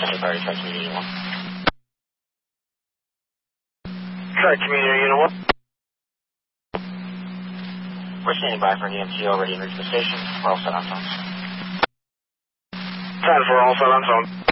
Any priority, try community unit 1. Try community unit 1. We're standing by for an EMT already en route to the station. We're all set on phones. 10-4, all set on phone.